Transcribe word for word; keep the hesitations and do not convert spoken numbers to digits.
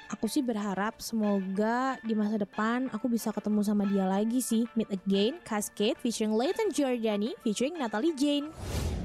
Aku sih berharap semoga di masa depan aku bisa ketemu sama dia lagi sih. Meet Again, Cascade featuring Leighton Giordani featuring Natalie Jane.